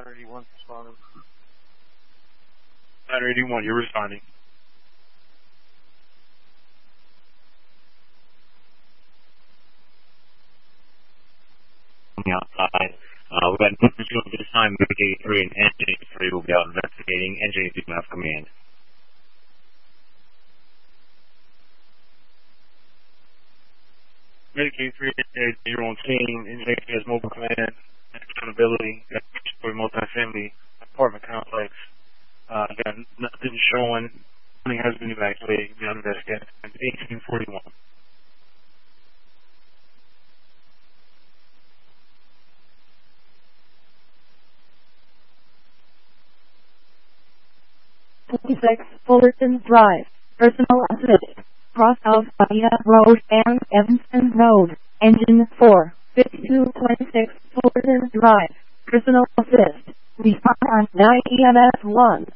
Ladder 81 responding. Ladder 81, you're responding. On the outside. We've got no control at this time. Medicaid 3 and Engine 3 will be out investigating. Engine 2 have command. Medicaid 3 is your own team. Engine 2 has mobile command, accountability, for multi-family apartment complex. Got nothing showing. Nothing has been evacuated. Beyond investigation. 1841. Fullerton Drive. Personal assist. Cross of Bahia Road and Evanston Road. Engine 4. 5226 Fullerton Drive. Personal assist. Respond on 9 EMS 1.